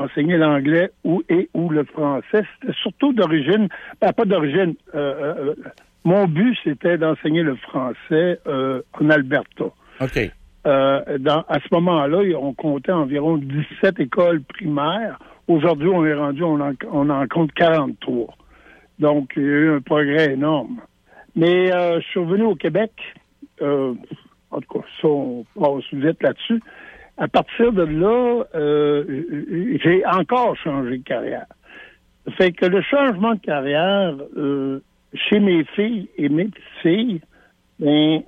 enseigner l'anglais ou le français. C'était surtout d'origine, pas d'origine. Mon but, c'était d'enseigner le français en Alberta. OK. À ce moment-là, on comptait environ 17 écoles primaires. Aujourd'hui, on est rendu, on en compte 43. Donc, il y a eu un progrès énorme. Mais je suis revenu au Québec. En tout cas, ça, on passe vite là-dessus. À partir de là, j'ai encore changé de carrière. Ça fait que le changement de carrière chez mes filles et mes petites filles, ben,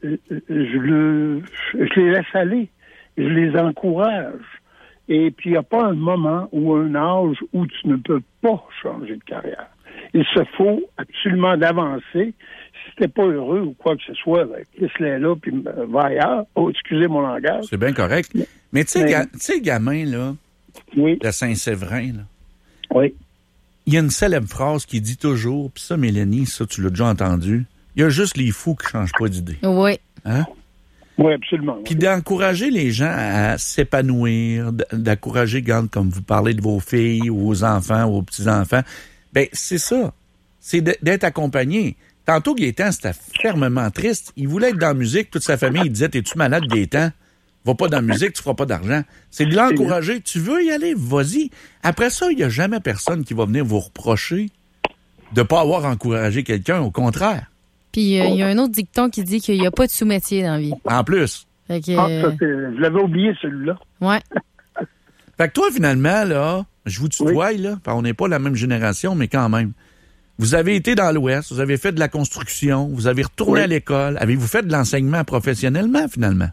je les laisse aller. Je les encourage. Et puis, il n'y a pas un moment ou un âge où tu ne peux pas changer de carrière. Il se faut absolument d'avancer. Si t'es pas heureux ou quoi que ce soit, ben, laisse-les là, puis va ailleurs. Oh, excusez mon langage. C'est bien correct. Mais tu sais, gamin, là, oui. de Saint-Séverin, là, oui. Il y a une célèbre phrase qui dit toujours, puis ça, Mélanie, ça, tu l'as déjà entendu, il y a juste les fous qui changent pas d'idée. Oui. Hein? Oui, absolument. Puis d'encourager les gens à s'épanouir, d'encourager, comme vous parlez de vos filles, ou vos enfants, ou vos petits-enfants, ben c'est ça. C'est d'être accompagné. Tantôt, Gaétan, c'était fermement triste. Il voulait être dans la musique. Toute sa famille, il disait, t'es-tu malade, Gaétan? Va pas dans la musique, tu feras pas d'argent. C'est de l'encourager. Tu veux y aller, vas-y. Après ça, il n'y a jamais personne qui va venir vous reprocher de pas avoir encouragé quelqu'un. Au contraire. Puis, il y a un autre dicton qui dit qu'il n'y a pas de sous-métier dans la vie. En plus. Fait que, je l'avais oublié, celui-là. Ouais. Fait que toi, finalement, là, je vous tutoie, là, on n'est pas la même génération, mais quand même. Vous avez été dans l'Ouest, vous avez fait de la construction, vous avez retourné à l'école. Avez-vous fait de l'enseignement professionnellement, finalement?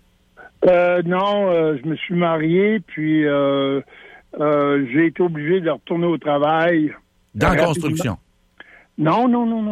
Non, je me suis marié, puis j'ai été obligé de retourner au travail. Dans la construction? Non.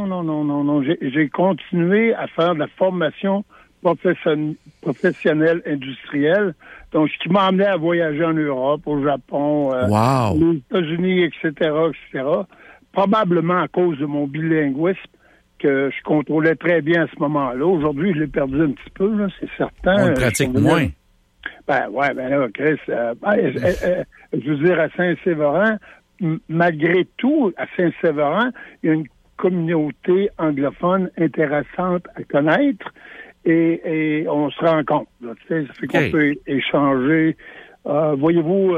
J'ai continué à faire de la formation professionnelle industrielle, donc ce qui m'a amené à voyager en Europe, au Japon, aux États-Unis, etc. Probablement à cause de mon bilinguisme que je contrôlais très bien à ce moment-là. Aujourd'hui, je l'ai perdu un petit peu, là, c'est certain. On le pratique moins. Ben là, Chris, je veux dire, à Saint-Séverin, malgré tout, à Saint-Séverin, il y a une communauté anglophone intéressante à connaître et on se rend compte. Là, tu sais, ça fait qu'on peut échanger. Voyez-vous,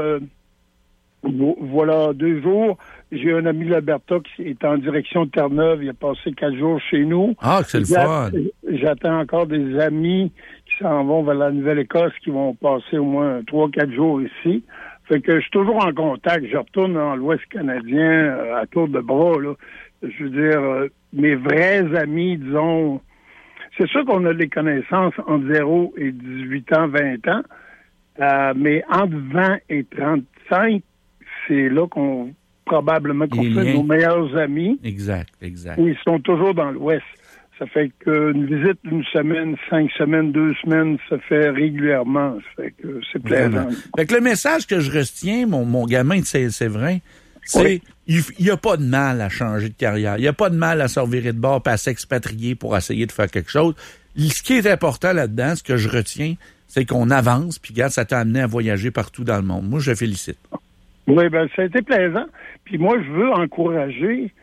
voilà 2 jours, j'ai un ami de l'Alberta qui est en direction de Terre-Neuve. Il a passé 4 jours chez nous. Ah, c'est le fun. J'attends encore des amis qui s'en vont vers la Nouvelle-Écosse qui vont passer au moins 3-4 jours ici. Fait que je suis toujours en contact. Je retourne dans l'Ouest canadien à tour de bras, là. Je veux dire, mes vrais amis, disons, c'est sûr qu'on a des connaissances entre 0 et 18 ans, 20 ans, mais entre 20 et 35, c'est là qu'on probablement qu'on fait nos meilleurs amis. Exact. Ils sont toujours dans l'Ouest. Ça fait qu'une visite d'une semaine, 5 semaines, 2 semaines, ça fait régulièrement. Ça fait que c'est plaisant. Fait que le message que je retiens, mon gamin de Saint-Séverin, c'est il n'y a pas de mal à changer de carrière. Il n'y a pas de mal à se revirer de bord et à s'expatrier pour essayer de faire quelque chose. Ce qui est important là-dedans, ce que je retiens, c'est qu'on avance, puis regarde, ça t'a amené à voyager partout dans le monde. Moi, je félicite. Oui, ben ça a été plaisant. Puis moi, je veux encourager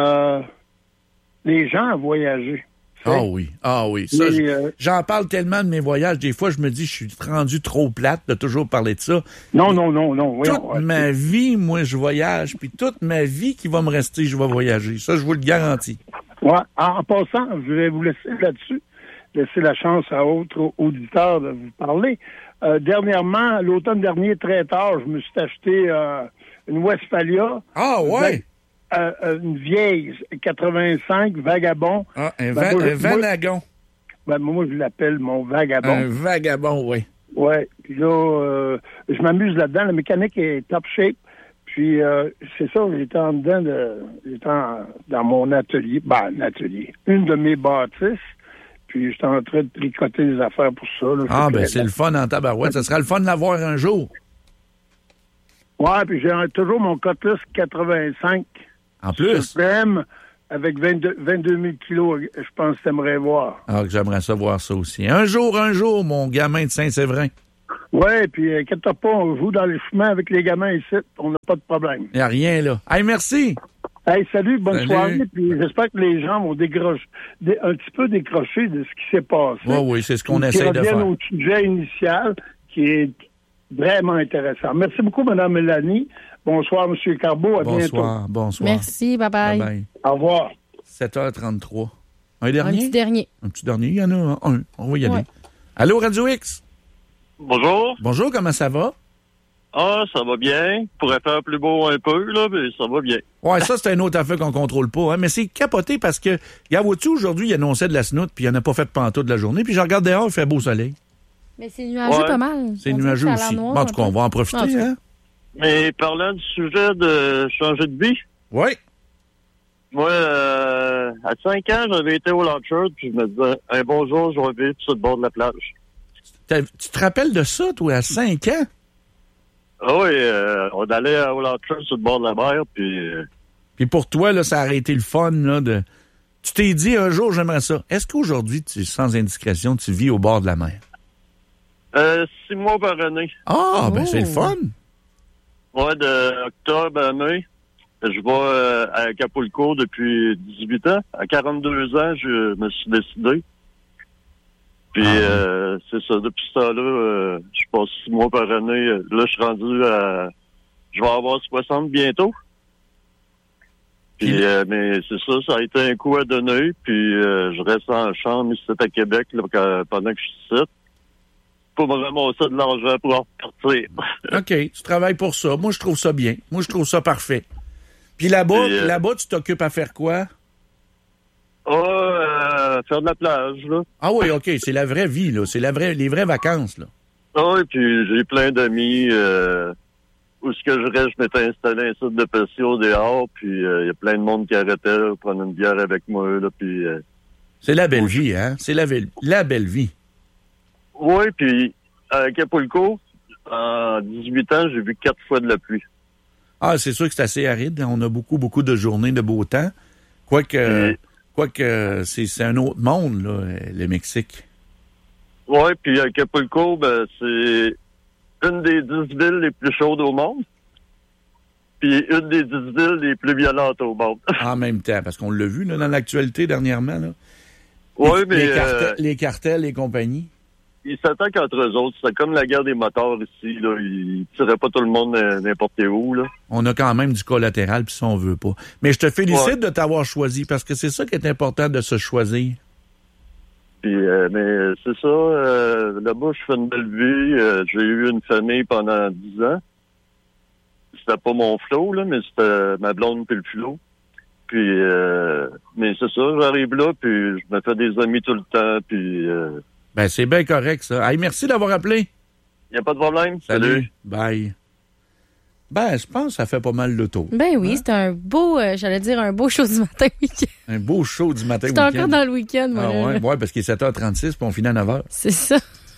les gens à voyager. Ah oui. Ça, j'en parle tellement de mes voyages. Des fois, je me dis, je suis rendu trop plate de toujours parler de ça. Non. Toute ma vie, moi, je voyage. Puis toute ma vie qui va me rester, je vais voyager. Ça, je vous le garantis. Ouais. En passant, je vais vous laisser là-dessus. Laisser la chance à autres auditeurs de vous parler. Dernièrement, l'automne dernier, très tard, je me suis acheté une Westphalia. Ah, ouais? Une vieille 85 Vagabond. Ah, un Vanagon. Moi, je l'appelle mon Vagabond. Un Vagabond, oui. Ouais. Puis là, je m'amuse là-dedans. La mécanique est top shape. Puis, c'est ça, j'étais en dedans dans mon atelier. L'atelier. Une de mes bâtisses. Puis, j'étais en train de tricoter des affaires pour ça. Là, c'est le fun en tabarouette. Ça sera le fun de l'avoir un jour. Ouais, puis j'ai toujours mon Cutlass 85. En plus? Suprême, avec 22 000 kilos, je pense que tu aimerais voir. Ah, que j'aimerais ça voir ça aussi. Un jour, mon gamin de Saint-Séverin. Oui, puis inquiète-toi pas, on joue dans les chemins avec les gamins ici. On n'a pas de problème. Il n'y a rien, là. Hey, merci. Hey, salut, bonne Salut. soirée. Puis j'espère que les gens vont un petit peu décrocher de ce qui s'est passé. Oui, c'est ce qu'on Puis essaie de reviennent faire. au sujet initial qui est vraiment intéressant. Merci beaucoup, Mme Mélanie. Bonsoir, M. Carbeau. À bientôt. Bonsoir. Merci, bye-bye. Bye-bye. Au revoir. 7h33. Un Un dernier? petit dernier. Un petit dernier. Il y en a un. On va y aller. Ouais. Allô, Radio X? Bonjour. Bonjour, comment ça va? Ah, ça va bien. Pourrait faire plus beau un peu, là, mais ça va bien. Ouais, ça, c'est une autre affaire qu'on contrôle pas. Hein? Mais c'est capoté parce que, regarde, vois-tu, aujourd'hui, il annonçait de la snoute, puis il n'en a pas fait pantoute de la journée. Puis je regarde dehors, il fait beau soleil. Mais c'est nuageux Ouais. pas mal. C'est On dirait nuageux que ça a aussi. l'air noir Bon, en un tout cas, on peu. va en profiter, En tout cas. hein? Mais parlant du sujet de changer de vie, Oui. moi, à 5 ans, j'avais été au Launcher, puis je me disais, un bon jour, je vais vivre sur le bord de la plage. Tu te rappelles de ça, toi, à 5 ans? Ah oui, on allait au Launcher sur le bord de la mer, puis Puis pour toi, là, ça a été le fun, là, de... Tu t'es dit, un jour, j'aimerais ça. Est-ce qu'aujourd'hui, sans indiscrétion, tu vis au bord de la mer? 6 mois par année. Ah, ben Oh. c'est le fun. Ouais, de octobre à mai. Je vais à Acapulco depuis 18 ans. À 42 ans, je me suis décidé. Puis, c'est ça. Depuis ce temps-là, je passe 6 mois par année. Là, je suis rendu à... Je vais avoir 60 bientôt. Puis, mais c'est ça, ça a été un coup à donner. Puis, je reste en chambre ici à Québec là, pendant que je suis ici. Pour me ramasser de l'argent pour repartir. OK, tu travailles pour ça. Moi, je trouve ça bien. Moi, je trouve ça parfait. Puis là-bas, tu t'occupes à faire quoi? Faire de la plage, là. Ah oui, OK, c'est la vraie vie, là. C'est les vraies vacances, là. Ah oui, puis j'ai plein d'amis où ce que je reste, je m'étais installé un site de patio dehors, puis il y a plein de monde qui arrêtait là, pour prendre une bière avec moi, là, puis... C'est la belle vie, hein? C'est la belle vie. Oui, puis à Acapulco, en 18 ans, j'ai vu 4 fois de la pluie. Ah, c'est sûr que c'est assez aride. On a beaucoup, beaucoup de journées de beau temps. Quoique c'est un autre monde, là, le Mexique. Oui, puis Acapulco, ben, c'est une des 10 villes les plus chaudes au monde. Puis une des 10 villes les plus violentes au monde. En même temps, parce qu'on l'a vu là, dans l'actualité dernièrement. Là. Oui, mais... Les cartels et compagnie. Ils s'attaquent entre eux autres. C'est comme la guerre des motards ici. Là. Ils tiraient pas tout le monde n'importe où. Là. On a quand même du collatéral, puis ça, on veut pas. Mais je te félicite de t'avoir choisi, parce que c'est ça qui est important de se choisir. Puis, mais c'est ça. Là-bas, je fais une belle vie. J'ai eu une famille pendant 10 ans. C'était pas mon flot, là, mais c'était ma blonde puis le flot. Puis, mais c'est ça, j'arrive là, puis je me fais des amis tout le temps, puis... Ben, c'est bien correct, ça. Hey, merci d'avoir appelé. Il n'y a pas de problème. Salut. Bye. Ben, je pense que ça fait pas mal le tour. Ben oui, c'était un beau, j'allais dire un beau show du matin week-end. Un beau show du matin C'était week-end. encore dans le week-end, moi. Ah là. ouais, parce qu'il est 7h36 puis on finit à 9h. C'est ça.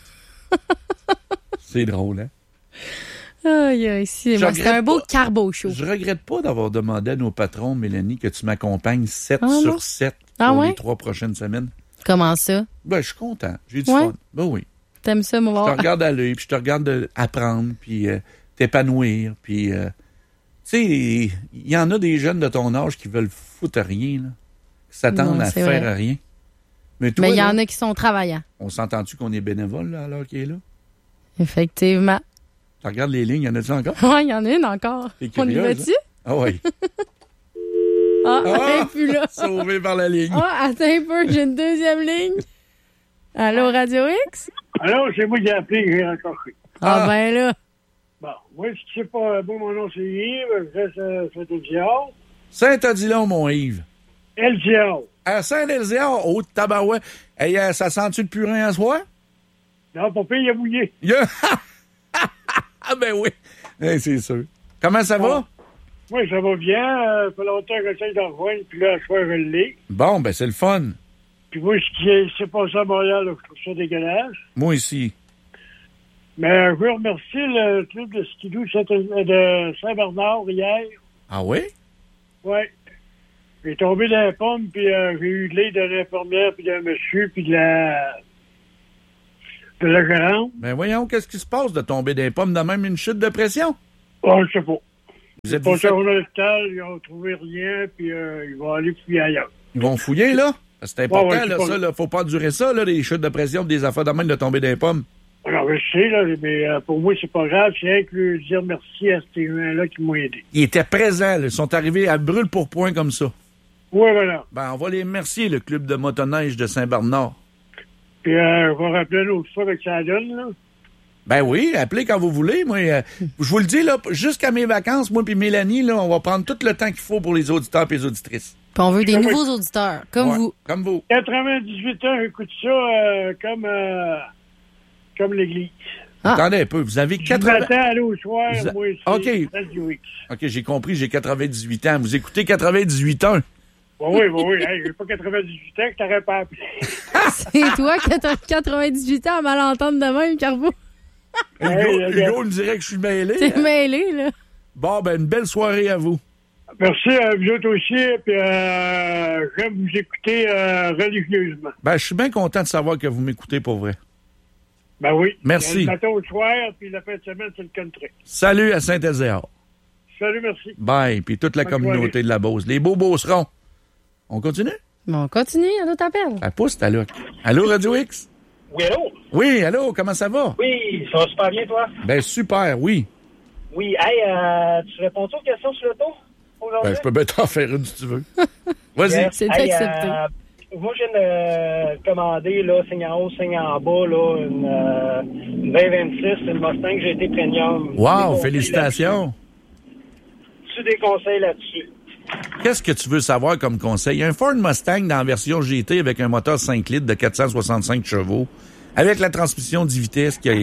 C'est drôle, hein? Aïe, aïe, c'était un beau carbo show. Je regrette pas d'avoir demandé à nos patrons, Mélanie, que tu m'accompagnes 7 non? sur 7 pour les 3 prochaines semaines. Comment ça? Ben, je suis content. J'ai du Ouais. fun. Ben oui. T'aimes ça, mon Je te regarde aller, puis je te regarde apprendre, puis t'épanouir, puis... tu sais, il y en a des jeunes de ton âge qui veulent foutre rien, là. Qui s'attendent Non, à c'est faire vrai. rien. Mais toi, Mais il y là, en a qui sont travaillants. on s'entend-tu qu'on est bénévole, là, à l'heure qu'il est là? Effectivement. Tu regardes les lignes, y en a-tu encore? Ouais, il y en a une encore. T'es On y curieuse, va-tu? Ah oui. Ah, Ah! elle est plus là. Sauvé par la ligne. Ah, attends un peu, j'ai une deuxième ligne. Allô, Radio X? Alors, c'est moi qui ai appelé, j'ai raccroché. Ah, ben là. Bon, moi, si tu sais pas, bon, mon nom, c'est Yves, je reste à Saint-Éliard. Saint-Odilon, mon Yves. Elziard. À Saint-Éliard, oh, tabarouette. Hey, ça sent-tu le purin à soir? Non, papa, il a mouillé. Yeah. Ah ben oui, hey, c'est sûr. Comment ça va? Moi, ça va bien. Ça fait longtemps que j'essaie d'en rejoindre, puis là, à soir, je l'ai. Bon, ben c'est le fun. Puis moi, ce qui s'est passé à Montréal, là, je trouve ça dégueulasse. Moi ici. Mais je veux remercier le club de skidoo de Saint-Bernard hier. Ah oui? Ouais. J'ai tombé dans la pomme, puis j'ai eu de l'aide de l'infirmière, puis d'un monsieur, puis de C'est la gérante. Ben voyons, qu'est-ce qui se passe de tomber des pommes de même une chute de pression? Oh, je sais pas. Vous êtes Ils fait... sont à l'hôpital, ils ont trouvé rien, puis ils vont aller fouiller ailleurs. Ils vont fouiller, là? C'est important, Ouais, là, pas... ça, là. Faut pas endurer ça, là, les chutes de pression, des affaires de même de tomber des pommes. Alors, je sais, là, mais pour moi, c'est pas grave. C'est rien que lui dire merci à ces gens-là qui m'ont aidé. Ils étaient présents, là. Ils sont arrivés à brûle pour point comme ça. Oui, voilà. Ben, on va les remercier, le club de motoneige de Saint-Bernard. Puis, je vais rappeler une autre fois que ça donne, là. Ben oui, appelez quand vous voulez. Moi, je vous le dis, là, jusqu'à mes vacances, moi puis Mélanie, là, on va prendre tout le temps qu'il faut pour les auditeurs et les auditrices. Puis on veut des nouveaux auditeurs, comme Ouais, vous. Comme vous. 98 ans, j'écoute ça comme l'Église. Ah. Attendez un peu, vous avez Du 80... matin, aller au soir, Vous- moi, OK. c'est Radio X. OK, j'ai compris, j'ai 98 ans. Vous écoutez 98 ans. Oui. Hey, j'ai pas 98 ans que t'aurais pas appelé. C'est toi qui as 98 ans à mal entendre de même, Carbo. Hugo me dirait que je suis mêlé. T'es mêlé, là. Bon, ben, une belle soirée à vous. Merci à vous autres aussi, puis j'aime vous écouter religieusement. Ben, je suis bien content de savoir que vous m'écoutez pour vrai. Ben oui. Merci. Le matin au soir, puis la fin de semaine, c'est le country. Salut à Saint-Ézéard. Salut, merci. Bye, puis toute la Bonne communauté soirée. de la Beauce. Les beaux Beaucerons. On continue? Bon, on continue, un autre appel. Elle pousse ta look. Allô, Radio X? Oui, allô? Oui, allô, comment ça va? Oui, ça va super bien, toi? Ben, super, oui. Oui, hey, tu réponds-tu aux questions sur l'auto aujourd'hui? Ben, je peux bien t'en faire une si tu veux. Vas-y. Yes. C'est Hey, accepté. Moi, je viens de commander, là, signe en haut, signe en bas, là, une 2026, une Mustang GT Premium. Des Wow, conseils félicitations. là-dessus. Tu des conseils là-dessus? Qu'est-ce que tu veux savoir comme conseil? Il y a un Ford Mustang dans la version GT avec un moteur 5 litres de 465 chevaux, avec la transmission 10 vitesses qui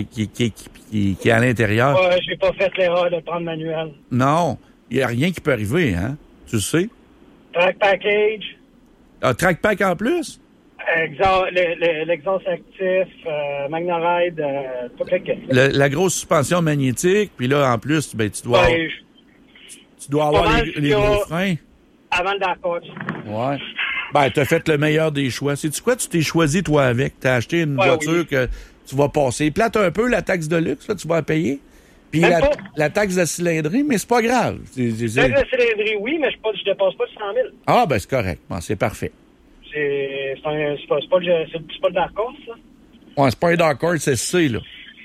est à l'intérieur. Ouais, j'ai pas fait l'erreur de prendre manuel. Non, il n'y a rien qui peut arriver, hein? Tu le sais? Track package, Ah, track pack en plus? l'exhaust actif, Magna-Ride, tout le kit. La grosse suspension magnétique, puis là, en plus, ben, tu dois Ouais, avoir pas mal les gros freins. avant le Dark Horse. Ouais. Ben, t'as fait le meilleur des choix. Sais-tu quoi? Tu t'es choisi, toi, avec. T'as acheté une voiture que tu vas passer. Plate un peu la taxe de luxe, là, tu vas la payer. Puis Même pas. la taxe de cylindrée, mais c'est pas grave. Taxe de cylindrée, oui, mais je dépasse pas de 100 000. Ah, ben, c'est correct. Bon, c'est parfait. C'est pas le Dark Horse, ça? Ouais, c'est pas un Dark Horse, c'est C, là.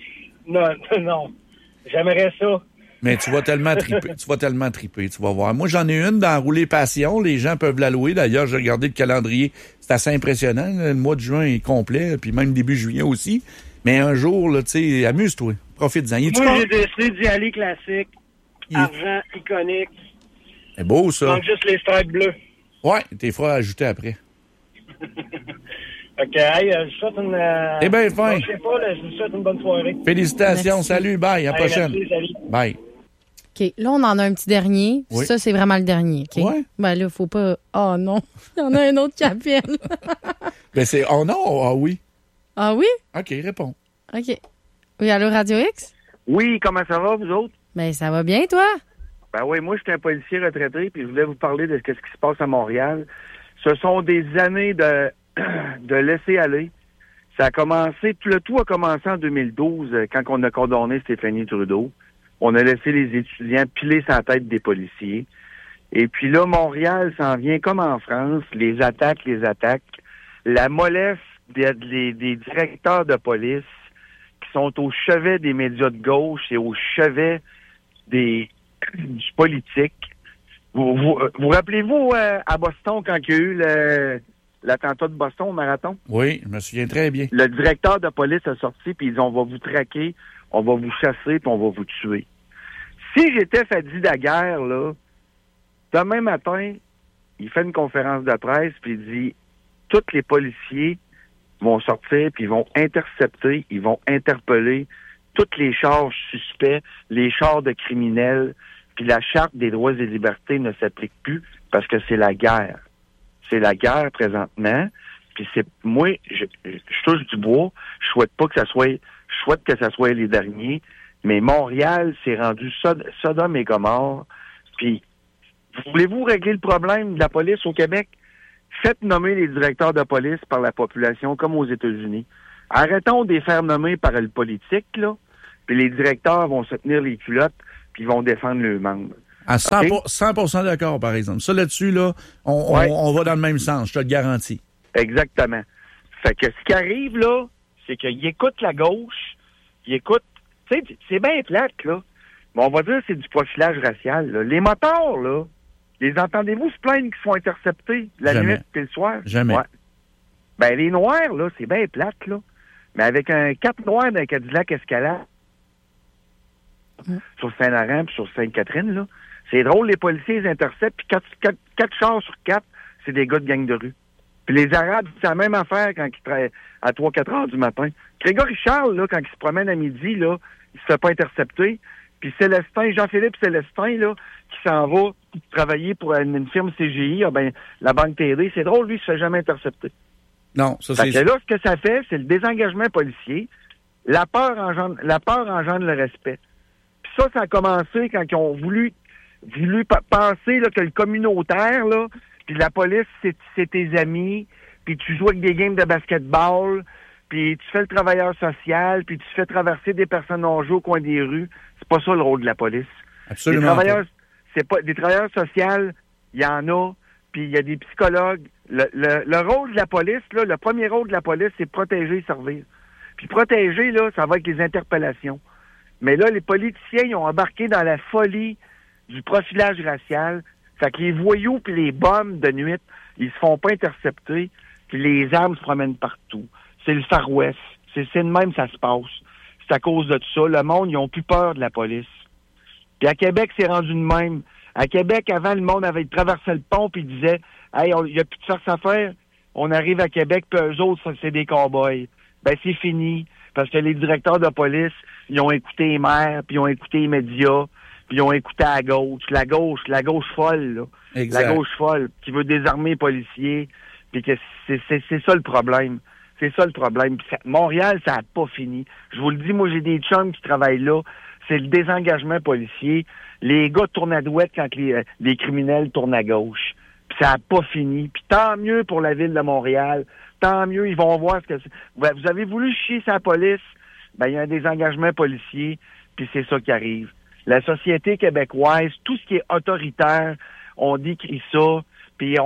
Non. J'aimerais ça. Mais tu vas tellement triper. Tu vas voir. Moi, j'en ai une dans Rouler Passion. Les gens peuvent la louer. D'ailleurs, j'ai regardé le calendrier. C'est assez impressionnant. Le mois de juin est complet, puis même début juillet aussi. Mais un jour, là, tu sais, amuse-toi. Profite-en. Moi, j'ai décidé d'y aller classique. Argent, iconique. C'est beau, Il ça. manque juste les stripes bleus. Ouais, t'es froid à ajouter après. OK, hey, je souhaite une... Eh bien, fin. Je sais pas, là, je vous souhaite une bonne soirée. Félicitations. Merci. Salut. Bye. À la Hey, prochaine. merci, salut. Bye. OK, là, on en a un petit dernier. Oui. Ça, c'est vraiment le dernier, OK? Ouais. Ben là, faut pas... Oh non, il y en a un autre qui appelle. Ben, c'est... Oh non, ah oui. Ah oui? OK, réponds. OK. Oui, allô, Radio X? Oui, comment ça va, vous autres? Ben, ça va bien, toi? Ben oui, moi, je suis un policier retraité, puis je voulais vous parler de ce qui se passe à Montréal. Ce sont des années de laisser aller. Ça a commencé, le tout a commencé en 2012, quand on a condamné Stéphanie Trudeau. On a laissé les étudiants piler sa tête des policiers. Et puis là, Montréal s'en vient comme en France, les attaques. La mollesse des directeurs de police qui sont au chevet des médias de gauche et au chevet du politique. Vous rappelez-vous à Boston quand il y a eu l'attentat de Boston au marathon? Oui, je me souviens très bien. Le directeur de police a sorti puis ils ont on va vous traquer, on va vous chasser puis on va vous tuer. Si j'étais Fadi Daguerre, là, demain matin, il fait une conférence de presse puis il dit tous les policiers vont sortir puis ils vont intercepter, ils vont interpeller toutes les charges suspects, les chars de criminels, puis la charte des droits et libertés ne s'applique plus parce que c'est la guerre. C'est la guerre présentement. Puis c'est moi, je touche du bois. Je souhaite que ça soit les derniers. Mais Montréal s'est rendu Sodome et Gomorrhe. Puis voulez-vous régler le problème de la police au Québec? Faites nommer les directeurs de police par la population comme aux États-Unis. Arrêtons de les faire nommer par le politique, là, puis les directeurs vont se tenir les culottes, puis ils vont défendre leurs membres. À 100% d'accord, par exemple. Ça, là-dessus, là, on va dans le même sens, je te le garantis. Exactement. Fait que ce qui arrive, là, c'est qu'ils écoutent la gauche, ils écoutent... Tu sais, c'est bien plate, là. Mais on va dire que c'est du profilage racial, là. Les motards, là, les entendez-vous se plaindre qu'ils sont interceptés la nuit et le soir? Jamais. Ouais. Ben, les noirs, là, c'est bien plate, là. Mais avec un 4 noir d'un Cadillac Escalade, sur Saint-Laurent puis sur Sainte-Catherine, là, c'est drôle, les policiers les interceptent, puis 4 chars sur 4, c'est des gars de gang de rue. Puis les Arabes, c'est la même affaire quand ils travaillent à 3-4 heures du matin. Grégory Charles, là, quand il se promène à midi, là, il se fait pas intercepter. Puis Célestin, Jean-Philippe Célestin, là, qui s'en va travailler pour une firme CGI, la banque TD, c'est drôle, lui, il se fait jamais intercepter. Non, ça c'est... Fait que là, ce que ça fait, c'est le désengagement policier. La peur engendre le respect. Puis ça a commencé quand ils ont voulu penser là, que le communautaire, là, puis la police, c'est tes amis, puis tu joues avec des games de basketball, puis tu fais le travailleur social, puis tu fais traverser des personnes âgées au coin des rues. C'est pas ça le rôle de la police. Absolument. Des travailleurs sociaux, il y en a, puis il y a des psychologues. Le rôle de la police, là, le premier rôle de la police, c'est protéger et servir. Puis protéger, là, ça va avec les interpellations. Mais là, les politiciens, ils ont embarqué dans la folie du profilage racial. Fait que les voyous puis les bombes de nuit, ils se font pas intercepter, puis les armes se promènent partout. C'est le Far West. C'est de même ça se passe. C'est à cause de tout ça. Le monde, ils ont plus peur de la police. Puis à Québec, c'est rendu de même. À Québec, avant, le monde avait traversé le pont puis disait « Hey, il n'y a plus de farce à faire. On arrive à Québec, puis eux autres, c'est des cow-boys. » Ben, c'est fini. Parce que les directeurs de police, ils ont écouté les maires, puis ils ont écouté les médias, puis ils ont écouté la gauche folle, là. Exact. La gauche folle, qui veut désarmer les policiers, puis que c'est ça le problème. C'est ça le problème. Puis Montréal, ça n'a pas fini. Je vous le dis, moi, j'ai des chums qui travaillent là. C'est le désengagement policier. Les gars tournent à droite quand les criminels tournent à gauche. Puis ça n'a pas fini. Puis tant mieux pour la ville de Montréal. Tant mieux, ils vont voir ce que c'est. Vous avez voulu chier sa police, ben il y a un désengagement policier, puis c'est ça qui arrive. La société québécoise, tout ce qui est autoritaire, on décrit ça, puis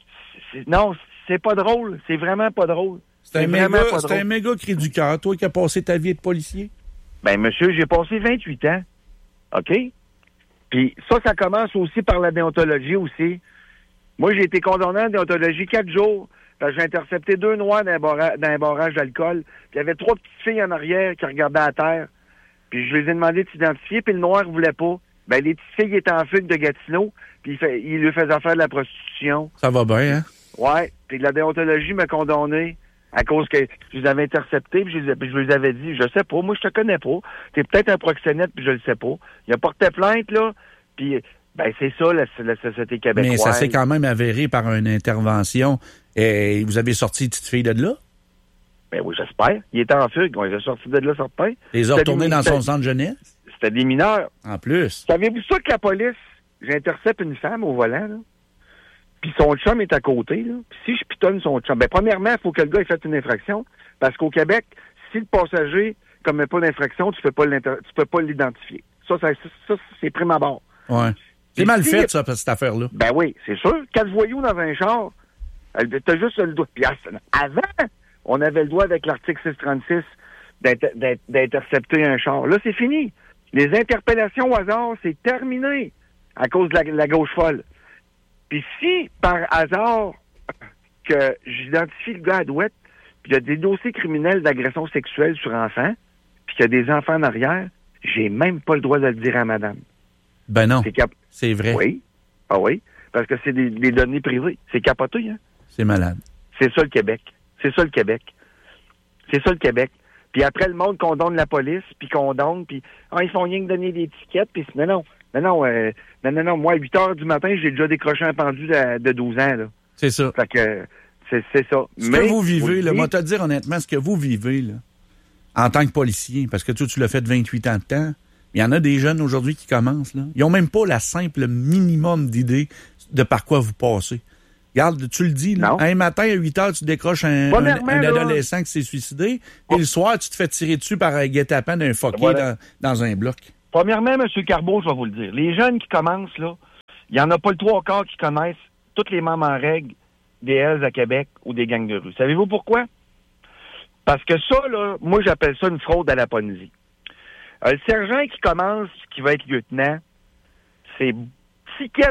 non, c'est pas drôle. C'est vraiment pas drôle. C'est un méga cri du cœur, toi qui as passé ta vie de policier. Ben, monsieur, j'ai passé 28 ans. OK? Puis ça commence aussi par la déontologie aussi. Moi, j'ai été condamné à la déontologie 4 jours. Parce que j'ai intercepté 2 noirs dans un barrage d'alcool. Puis il y avait 3 petites filles en arrière qui regardaient à terre. Puis je les ai demandé de s'identifier, puis le noir ne voulait pas. Ben, les petites filles étaient en fuite de Gatineau, puis il lui faisait faire de la prostitution. Ça va bien, hein? Ouais. Puis la déontologie m'a condamné à cause que je les avais interceptés, puis je les avais dit, je sais pas, moi je te connais pas. T'es peut-être un proxénète, puis je le sais pas. Il a porté plainte, là, puis ben c'est ça la société québécoise. Mais ça s'est quand même avéré par une intervention. Et vous avez sorti une petite fille de là? Ben oui, j'espère. Il était en fugue. On les a sortis de là, certain. Les a retournés dans son centre jeunesse? C'était des mineurs. En plus. Savez-vous ça que la police, j'intercepte une femme au volant, là, puis son chum est à côté, là, puis si je pitonne son chum, ben premièrement, il faut que le gars ait fait une infraction, parce qu'au Québec, si le passager commet pas d'infraction, tu peux pas l'identifier. Ça, c'est prime abord. Ouais. C'est mal fait, ça, cette affaire-là. Ben oui, c'est sûr. 4 voyous dans un char, t'as juste le doigt. Puis avant, on avait le droit avec l'article 636 d'intercepter un char. Là, c'est fini. Les interpellations au hasard, c'est terminé à cause de la gauche folle. Puis si, par hasard, que j'identifie le gars à droite, puis il y a des dossiers criminels d'agression sexuelle sur enfants, puis qu'il y a des enfants en arrière, j'ai même pas le droit de le dire à madame. Ben non, c'est vrai. Oui. Ah oui, parce que c'est des données privées. C'est capoté, hein? C'est malade. C'est ça le Québec. C'est ça le Québec. Puis après, le monde condamne la police, puis condamne, puis ils font rien que donner des étiquettes, puis non, moi, à 8 heures du matin, j'ai déjà décroché un pendu de 12 ans, là. C'est ça. Fait que, c'est ça. Ce que vous vivez, là, moi, te dire honnêtement, ce que vous vivez, là, en tant que policier, parce que toi, tu l'as fait 28 ans de temps, il y en a des jeunes aujourd'hui qui commencent, là. Ils ont même pas la simple minimum d'idée de par quoi vous passez. Regarde, tu le dis, là. Un matin, à 8 heures, tu décroches un adolescent qui s'est suicidé, et le soir, tu te fais tirer dessus par un guet-apens d'un fucké dans un bloc. Premièrement, M. Carbeau, je vais vous le dire. Les jeunes qui commencent, là, il n'y en a pas le 3/4 qui connaissent tous les membres en règle des Hells à Québec ou des gangs de rue. Savez-vous pourquoi? Parce que ça, là, moi, j'appelle ça une fraude à la Ponzi. Le sergent qui commence, qui va être lieutenant, c'est ticket.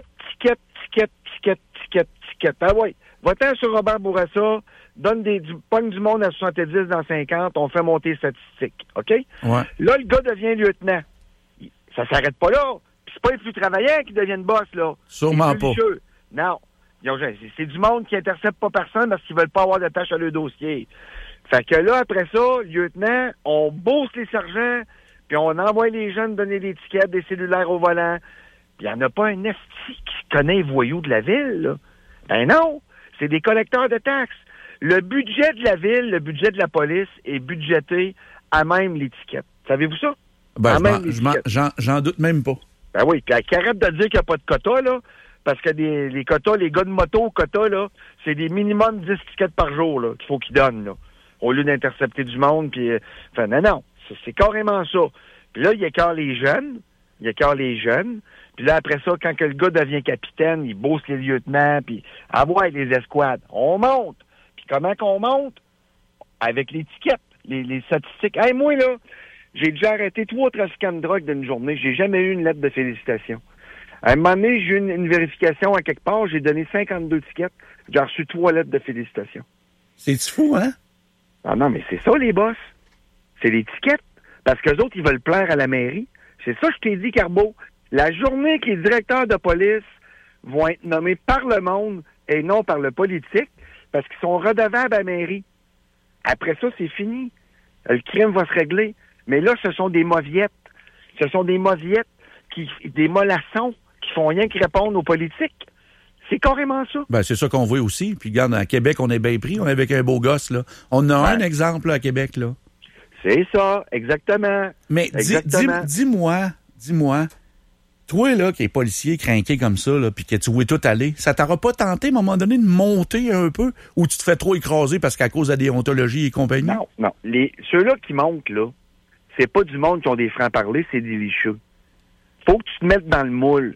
Ah ouais, va-t'en sur Robert Bourassa, pogne du monde à 70 dans 50, on fait monter les statistiques, OK? Ouais. Là, le gars devient lieutenant. Ça s'arrête pas là. Puis c'est pas les plus travaillants qui deviennent boss, là. Sûrement pas. Non. C'est du monde qui intercepte pas personne parce qu'ils veulent pas avoir de tâches à leur dossier. Fait que là, après ça, lieutenant, on bourse les sergents, puis on envoie les jeunes donner des tickets, des cellulaires au volant. Puis il n'y en a pas un esti qui connaît les voyous de la ville, là. Ben non, c'est des collecteurs de taxes. Le budget de la ville, le budget de la police est budgété à même l'étiquette. Savez-vous ça? Ben, j'en doute même pas. Ben oui, puis arrête de dire qu'il n'y a pas de quota, là, parce que les quotas, les gars de moto quotas, là, c'est des minimum 10 tickets par jour, là, qu'il faut qu'ils donnent, là, au lieu d'intercepter du monde, puis... Enfin, non, c'est carrément ça. Puis là, il écarte les jeunes, puis là, après ça, quand que le gars devient capitaine, il bosse les lieutenants, puis envoie les escouades. On monte. Puis comment qu'on monte? Avec l'étiquette, les statistiques. Hey, moi, là, j'ai déjà arrêté 3 trafiquants de drogue d'une journée. J'ai jamais eu une lettre de félicitations. À un moment donné, j'ai eu une vérification à quelque part. J'ai donné 52 tickets. J'ai reçu 3 lettres de félicitations. C'est fou, hein? Ah non, mais c'est ça, les boss. C'est l'étiquette. Parce qu'eux autres, ils veulent plaire à la mairie. C'est ça que je t'ai dit, Carbeau. La journée que les directeurs de police vont être nommés par le monde et non par le politique, parce qu'ils sont redevables à la mairie. Après ça, c'est fini. Le crime va se régler. Mais là, ce sont des mauviettes. Ce sont des mauviettes, des mollassons qui font rien que répondre aux politiques. C'est carrément ça. Ben, c'est ça qu'on voit aussi. Puis, regarde, à Québec, on est bien pris. On est avec un beau gosse, là. On a un exemple, là, à Québec, là. C'est ça, exactement. Mais dis-moi, toi, là, qui es policier, crinqué comme ça, là, puis que tu vois tout aller, ça t'aura pas tenté, à un moment donné, de monter un peu, ou tu te fais trop écraser parce qu'à cause de la déontologie et compagnie? Non. Ceux-là qui montent, là, c'est pas du monde qui ont des francs-parlers, c'est des licheux. Faut que tu te mettes dans le moule.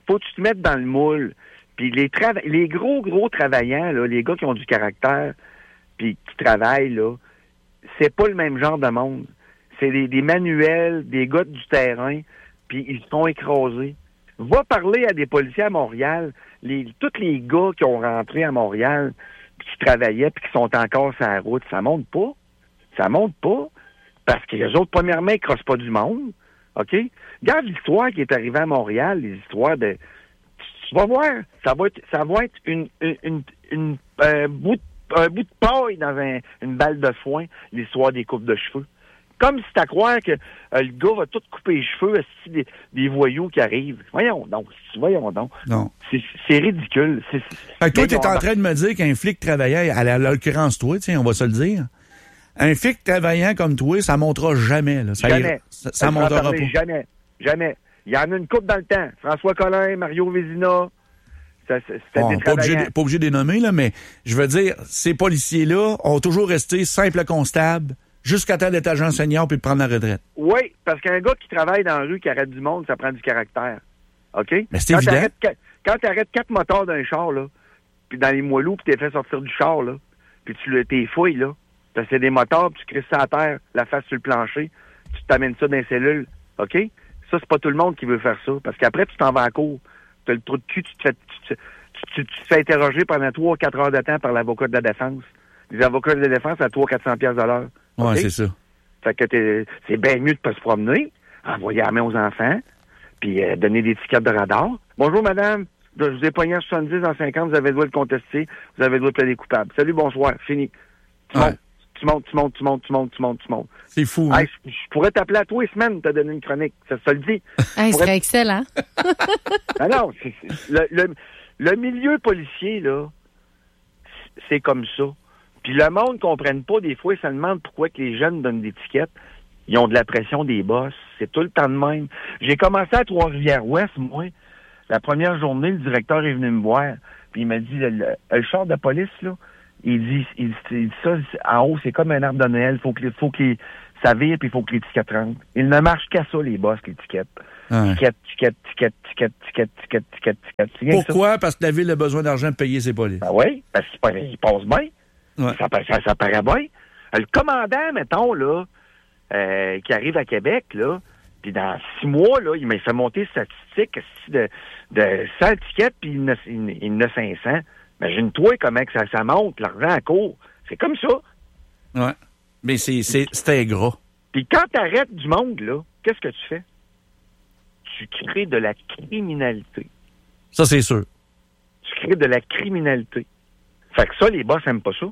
Puis les gros travaillants, là, les gars qui ont du caractère, puis qui travaillent, là, c'est pas le même genre de monde. C'est des manuels, des gars du terrain, puis ils se font écraser. Va parler à des policiers à Montréal, tous les gars qui ont rentré à Montréal, puis qui travaillaient, puis qui sont encore sur la route, ça monte pas. Parce que les autres, premièrement, ils crossent pas du monde. OK? Regarde l'histoire qui est arrivée à Montréal, les histoires de... Tu vas voir, ça va être un bout de paille dans une balle de foin, l'histoire des coupes de cheveux. Comme si t'as à croire que le gars va tout couper les cheveux des voyous qui arrivent. Voyons donc. Non. C'est ridicule. Fait que toi, t'es en train de me dire qu'un flic travaillant, à l'occurrence toi, tiens, on va se le dire, un flic travaillant comme toi, ça montera jamais. Là. Ça montera pas. Jamais. Il y en a une coupe dans le temps. François Collin, Mario Vézina. Bon, pas obligé de les nommer, là, mais je veux dire, ces policiers-là ont toujours resté simples constables jusqu'à temps d'être agent senior puis de prendre la retraite. Oui, parce qu'un gars qui travaille dans la rue, qui arrête du monde, ça prend du caractère. OK? Mais c'est évident. Quand tu arrêtes 4 moteurs d'un char, là, puis dans les moelleux, puis t'es fait sortir du char, là, puis t'es fouilles, là, parce que c'est des moteurs, puis tu crisses ça à terre, la face sur le plancher, tu t'amènes ça dans les cellules. OK? Ça, c'est pas tout le monde qui veut faire ça, parce qu'après, tu t'en vas à la cour. T'as le trou de cul, tu te fais interroger pendant 3-4 heures de temps par l'avocat de la défense. Les avocats de la défense à 300-400 piastres de l'heure. Ouais, okay? C'est ça. Fait que c'est bien mieux de pas se promener, envoyer la main aux enfants, puis donner des tickets de radar. Bonjour, madame. Je vous ai pogné à 70 dans 50, vous avez le droit de contester, vous avez le droit de plaider coupable. Salut, bonsoir, fini. Tu montes. C'est fou, hein? Hey, je pourrais t'appeler à toi semaines, te donner une chronique. Ça le dit. Hey, ce serait excellent. Non, le milieu policier, là, c'est comme ça. Puis le monde ne comprenne pas, des fois, ils se demandent pourquoi que les jeunes donnent des tickets. Ils ont de la pression des boss. C'est tout le temps de même. J'ai commencé à Trois-Rivières-Ouest, moi. La première journée, le directeur est venu me voir. Puis il m'a dit, le char de police, là, il dit ça, en haut, c'est comme un arbre de Noël. Faut que ça vire, puis il faut que l'étiquette rentre. Il ne marche qu'à ça, les boss, l'étiquette. Ticket. Pourquoi? Parce que la ville a besoin d'argent pour payer ses polices. Ben oui, parce qu'il passe bien. Ouais. Ça paraît bien. Le commandant, mettons, là, qui arrive à Québec, là, puis dans 6 mois, là, il m'a fait monter statistique de 100 tickets, puis il en a 500. Imagine-toi comment que ça monte, l'argent à court. C'est comme ça. Ouais. Mais c'est ingrat. Puis quand tu arrêtes du monde, là, qu'est-ce que tu fais? Tu crées de la criminalité. Ça, c'est sûr. Tu crées de la criminalité. Fait que ça, les boss n'aiment pas ça.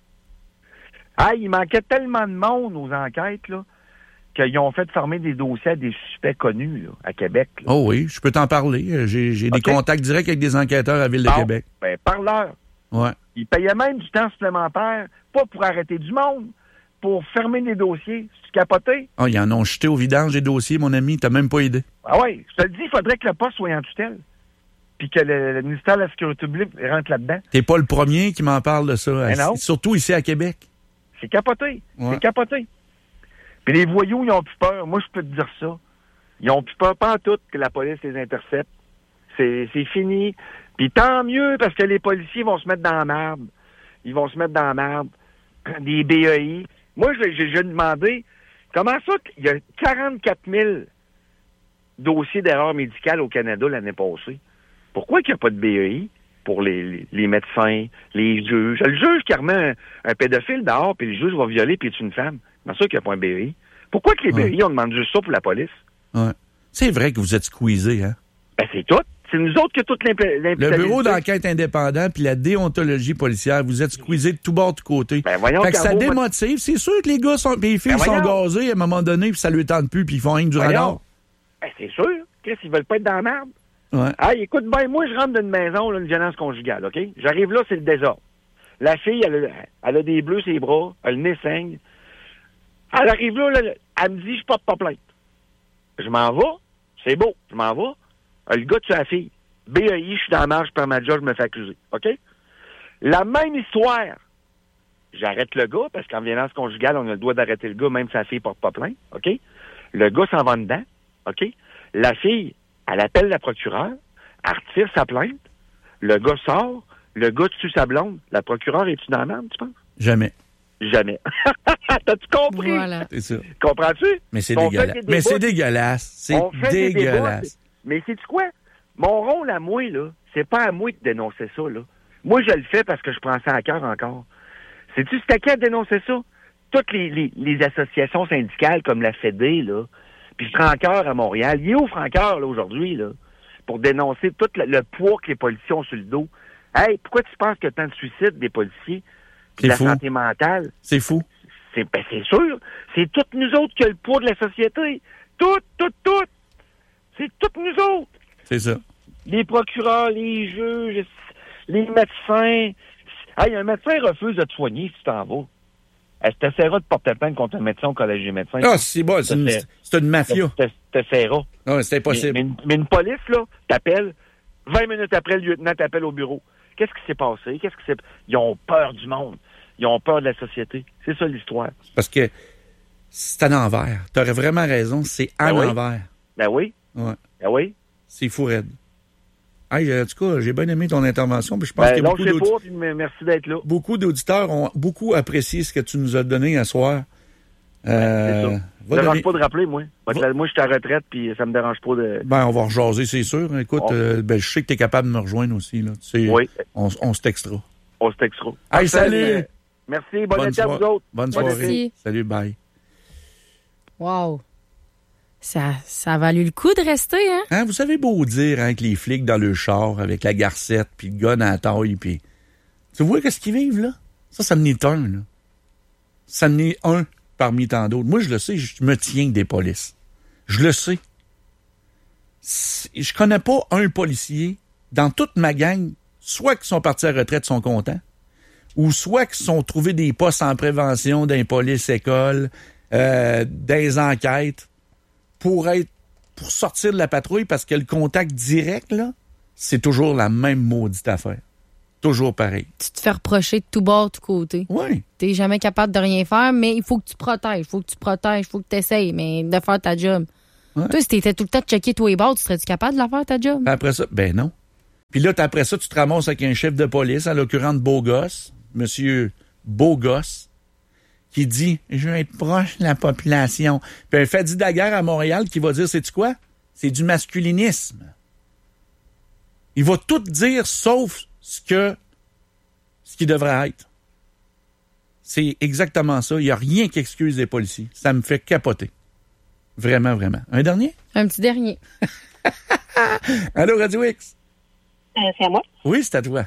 Ah, il manquait tellement de monde aux enquêtes, là, qu'ils ont fait former des dossiers à des suspects connus, là, à Québec. Là. Oh oui, je peux t'en parler. J'ai des contacts directs avec des enquêteurs à la Ville de Québec. Ben, parle-leur. Ouais. Ils payaient même du temps supplémentaire, pas pour arrêter du monde, pour fermer des dossiers. C'est capoté. Ah, ils en ont jeté au vidange des dossiers, mon ami. T'as même pas aidé. Ah oui, je te le dis, il faudrait que le poste soit en tutelle. Puis que le ministère de la Sécurité publique rentre là-dedans. T'es pas le premier qui m'en parle de ça. Non. Surtout ici à Québec. C'est capoté. Ouais. C'est capoté. Puis les voyous, ils ont plus peur. Moi, je peux te dire ça. Ils ont plus peur, pas en tout, que la police les intercepte. C'est fini. Puis tant mieux, parce que les policiers vont se mettre dans la merde. Ils vont se mettre dans la merde. Des BEI. Moi, j'ai demandé, comment ça qu'il y a 44 000 dossiers d'erreurs médicales au Canada l'année passée? Pourquoi qu'il n'y a pas de BEI pour les médecins, les juges? Le juge qui remet un pédophile dehors, puis le juge va violer, puis est une femme. Comment ça qu'il n'y a pas un BEI? Pourquoi que les BEI, on demande juste ça pour la police? Ouais. C'est vrai que vous êtes squeezés, hein? Ben, c'est tout. C'est nous autres qui a toute l'imputabilité. Le bureau d'enquête indépendant puis la déontologie policière, vous êtes squeezés de tout bord, de côté. Ben, voyons, fait que ça démotive. C'est sûr que les gars les filles sont gazés à un moment donné, puis ça lui tente plus, puis ils font rien que du radar. Ben, c'est sûr. Chris, ils veulent pas être dans la merde. Ouais. Hey, écoute bien, moi, je rentre d'une maison, là, une violence conjugale, OK? J'arrive là, c'est le désordre. La fille, elle a des bleus sur les bras, elle le nez saigne. Elle arrive là, elle me dit, je porte pas plainte. Je m'en vais, c'est beau, je m'en vais. Le gars tue la fille. BEI, je suis dans la marge, je perds ma job, je me fais accuser, OK? La même histoire. J'arrête le gars, parce qu'en violence conjugale, on a le droit d'arrêter le gars, même si la fille porte pas plainte, OK? Le gars s'en va dedans, OK? La fille, elle appelle la procureure, elle retire sa plainte, le gars sort, le gars tue sa blonde. La procureure est-tu dans la merde, tu penses? Jamais. Jamais. T'as-tu compris? Voilà. C'est ça. Comprends-tu? Mais c'est dégueulasse. Mais c'est dégueulasse. C'est dégueulasse. Mais sais-tu quoi? Mon rôle à moi, là, c'est pas à moi de dénoncer ça, là. Moi, je le fais parce que je prends ça à cœur encore. Sais-tu, c'est à qui de dénoncer ça? Toutes les associations syndicales comme la FEDE, là, puis Francoeur à Montréal. Il est où Francoeur, là, aujourd'hui, là, pour dénoncer tout le poids que les policiers ont sur le dos? Hey, pourquoi tu penses qu'il y a tant de suicides des policiers? C'est la fou. Santé mentale? C'est fou. C'est sûr. C'est toutes nous autres qui a le poids de la société. Toutes. C'est toutes nous autres. C'est ça. Les procureurs, les juges, les médecins. Hey, un médecin refuse de te soigner si tu t'en vas. Est-ce que tu essaieras de porter plainte contre un médecin au collège des médecins? Ah, c'est bon, c'est une mafia. T'essaieras. Non, c'est impossible. Mais une police, là, t'appelle. 20 minutes après, le lieutenant t'appelle au bureau. Qu'est-ce qui s'est passé? Ils ont peur du monde. Ils ont peur de la société. C'est ça l'histoire. Parce que c'est à l'envers. Tu aurais vraiment raison, c'est à l'envers. Ben oui. Ouais. Ben oui. C'est fou raide. Hey, en tout cas, j'ai bien aimé ton intervention. Puis je pense qu'il y a merci d'être là. Beaucoup d'auditeurs ont beaucoup apprécié ce que tu nous as donné un soir. C'est ça. Ça me dérange pas de rappeler, moi. Moi, je suis à la retraite, puis ça me dérange pas de... Ben, on va rejaser, c'est sûr. Écoute, je sais que tu es capable de me rejoindre aussi. Là. Oui. On se textera. On se textera. Hey, salut! Merci, bonne été à vous autres. Bonne soirée. Merci. Salut, bye. Wow. Ça a valu le coup de rester, hein? Vous savez beau dire, hein, que les flics dans le char, avec la garcette, puis le gun à la taille, puis... Tu vois qu'est-ce qu'ils vivent, là? Ça me n'est un, là. Ça me n'est un parmi tant d'autres. Moi, je le sais, je me tiens des polices. Je le sais. Je connais pas un policier dans toute ma gang, soit qui sont partis à la retraite, sont contents, ou soit qui sont trouvés des postes en prévention dans les polices écoles, dans les enquêtes, pour sortir de la patrouille, parce que le contact direct, là, c'est toujours la même maudite affaire. Toujours pareil. Tu te fais reprocher de tout bord, de tout côté. Oui. T'es jamais capable de rien faire, mais il faut que tu protèges, il faut que tu essayes, mais de faire ta job. Ouais. Toi, si t'étais tout le temps de checker tous les bords, tu serais-tu capable de la faire, ta job? Puis après ça, ben non. Puis là, après ça, tu te ramasses avec un chef de police, en l'occurrence Beaugosse, monsieur Beaugosse, qui dit « Je veux être proche de la population ». Puis un Fadi Daguerre à Montréal qui va dire « Sais-tu quoi? C'est du masculinisme ». Il va tout dire sauf ce qui devrait être. C'est exactement ça. Il n'y a rien qui excuse les policiers. Ça me fait capoter. Vraiment, vraiment. Un dernier? Un petit dernier. Allô, Radio X? C'est à moi? Oui, c'est à toi.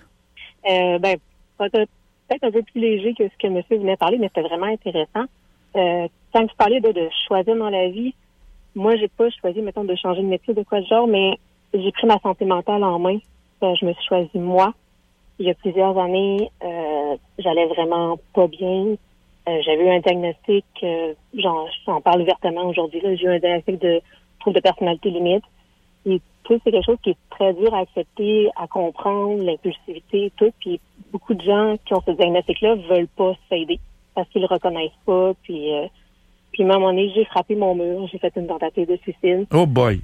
Peut-être un peu plus léger que ce que monsieur venait de parler, mais c'était vraiment intéressant. Quand tu parlais de choisir dans la vie, moi, j'ai pas choisi, mettons, de changer de métier, de quoi de genre, mais j'ai pris ma santé mentale en main. Je me suis choisi moi. Il y a plusieurs années, j'allais vraiment pas bien. J'avais eu un diagnostic, j'en parle ouvertement aujourd'hui, là, j'ai eu un diagnostic de trouble de personnalité limite. Et tout, c'est quelque chose qui est très dur à accepter, à comprendre, l'impulsivité et tout. Puis beaucoup de gens qui ont ce diagnostic-là veulent pas s'aider parce qu'ils le reconnaissent pas. Puis à un moment donné, j'ai frappé mon mur, j'ai fait une tentative de suicide. Oh boy!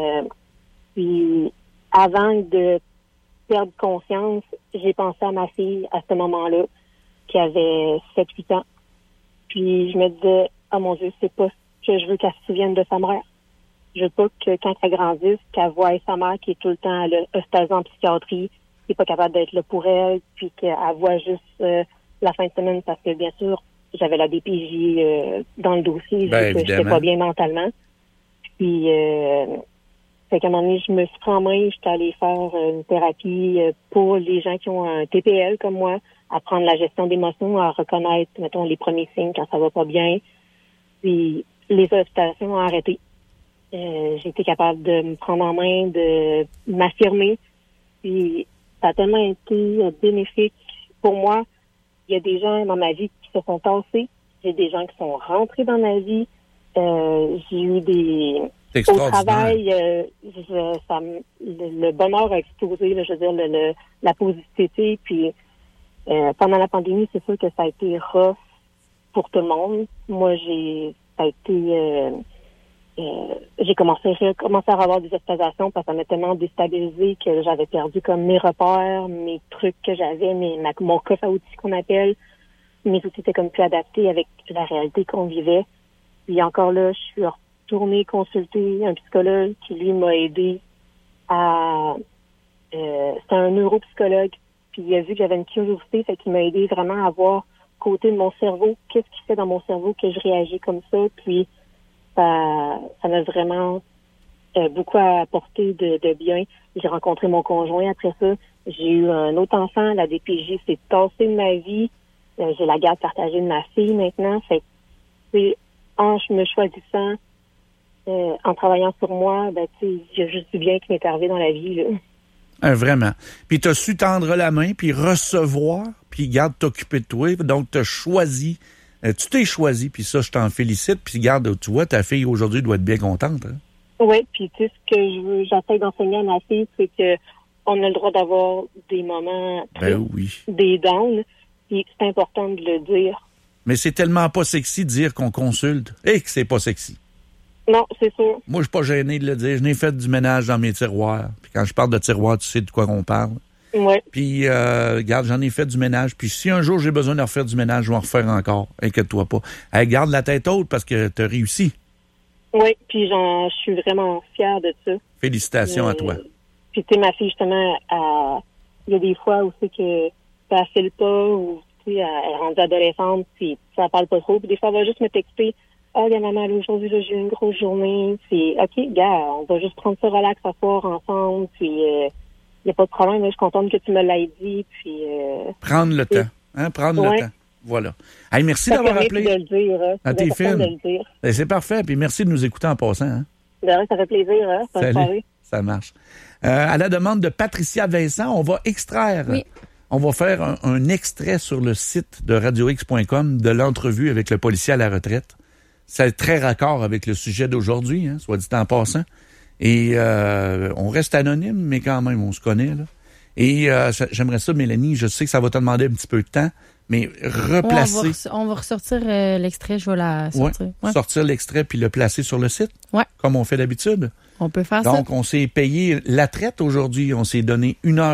Puis avant de perdre conscience, j'ai pensé à ma fille à ce moment-là, qui avait 7-8 ans. Puis je me disais, oh mon Dieu, c'est pas ce que je veux qu'elle se souvienne de sa mère. Je veux pas que quand elle grandisse, qu'elle voie sa mère qui est tout le temps à l'hospitalisée en psychiatrie, qui n'est pas capable d'être là pour elle, puis qu'elle voit juste la fin de semaine parce que, bien sûr, j'avais la DPJ dans le dossier, vu que j'étais pas bien mentalement. Puis, fait qu'à un moment donné, je me suis pris en main, j'étais allée faire une thérapie pour les gens qui ont un TPL comme moi, apprendre la gestion d'émotions, à reconnaître, mettons, les premiers signes quand ça va pas bien. Puis, les hospitalisations ont arrêté. J'ai été capable de me prendre en main, de m'affirmer. Puis ça a tellement été bénéfique. Pour moi, il y a des gens dans ma vie qui se sont tassés. J'ai des gens qui sont rentrés dans ma vie. J'ai eu des... Au travail, le bonheur a explosé, là, je veux dire, la positivité. Puis pendant la pandémie, c'est sûr que ça a été rough pour tout le monde. Moi, j'ai commencé à avoir des hospitalisations parce que ça m'a tellement déstabilisé que j'avais perdu comme mes repères, mes trucs que j'avais, mon coffre à outils qu'on appelle. Mes outils étaient comme plus adaptés avec la réalité qu'on vivait. Puis encore là, je suis retournée consulter un psychologue qui, lui, m'a aidé à... c'est un neuropsychologue. Puis il a vu que j'avais une curiosité, fait qu'il m'a aidé vraiment à voir côté de mon cerveau, qu'est-ce qui fait dans mon cerveau que je réagis comme ça. Puis ça m'a vraiment beaucoup apporté de bien. J'ai rencontré mon conjoint après ça. J'ai eu un autre enfant. La DPJ s'est tassée de ma vie. J'ai la garde partagée de ma fille maintenant. Fait que, en me choisissant, en travaillant sur moi, il y a juste du bien qui m'est arrivé dans la vie, là. Vraiment. Puis tu as su tendre la main, puis recevoir, puis garde t'occuper de toi. Donc, tu as choisi. Tu t'es choisi, puis ça, je t'en félicite. Puis garde, tu vois, ta fille aujourd'hui doit être bien contente. Hein? Oui, puis tu sais, ce que j'essaie d'enseigner à ma fille, c'est que on a le droit d'avoir des moments des downs, puis c'est important de le dire. Mais c'est tellement pas sexy de dire qu'on consulte et que c'est pas sexy. Non, c'est sûr. Moi, je suis pas gêné de le dire. Je n'ai fait du ménage dans mes tiroirs. Puis quand je parle de tiroirs, tu sais de quoi on parle. Oui. Puis, regarde, j'en ai fait du ménage. Puis si un jour j'ai besoin de refaire du ménage, je vais en refaire encore. Inquiète-toi pas. Hey, garde la tête haute parce que tu as réussi. Oui, puis je suis vraiment fière de ça. Félicitations à toi. Puis tu sais, ma fille, justement, il y a des fois où c'est que ça file pas, ou tu sais, elle est rendue adolescente, puis ça parle pas trop. Puis des fois, elle va juste me texter. Ah, gars, maman, aujourd'hui, j'ai eu une grosse journée. Puis, OK, gars, on va juste prendre ça relax à soir ensemble. Puis, il n'y a pas de problème. Je suis contente que tu me l'aies dit. Puis, prendre le temps. Hein? Prendre le temps. Voilà. Hey, merci d'avoir appelé. De le dire, hein? À tes films. C'est parfait. Puis, merci de nous écouter en passant. Hein? Ça fait plaisir. Hein? Salut. Ça marche. À la demande de Patricia Vincent, on va extraire. Oui. On va faire un extrait sur le site de radiox.com de l'entrevue avec le policier à la retraite. C'est très raccord avec le sujet d'aujourd'hui, hein, soit dit en passant. Et on reste anonyme, mais quand même, on se connaît, là. Et j'aimerais ça, Mélanie, je sais que ça va te demander un petit peu de temps, mais replacer... On va ressortir l'extrait, je vais la sortir. Ouais. Sortir l'extrait puis le placer sur le site, comme on fait d'habitude. On peut faire ça. Donc, on s'est payé la traite aujourd'hui. On s'est donné 1 heure